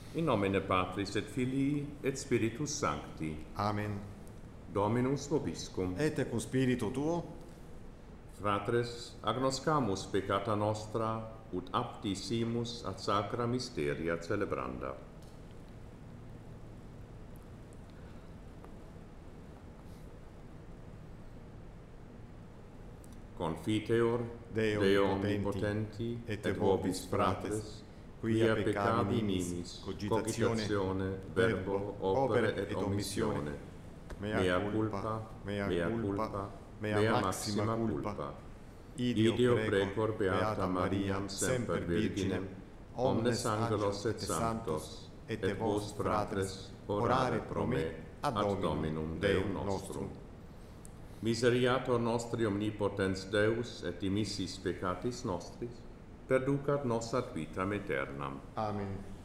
In nomine Patris et Filii et Spiritus Sancti. Amen. Dominus vobiscum. Et cum spiritu tuo, Fratres, agnoscamus peccata nostra, ut apti simus ad sacra mysteria celebranda. Confiteor Deo omnipotenti et vobis fratres, quia peccavi nimis, cogitatione, verbo, opere et omissione, mea culpa, mea maxima culpa. Ideo precor beata Mariam semper Virginem, omnes angelos et sanctos, et vos fratres, orare pro me ad Dominum Deum nostrum. Miseriator nostri omnipotens Deus et dimissis peccatis nostris, perducat nos ad vitam aeternam. Amen.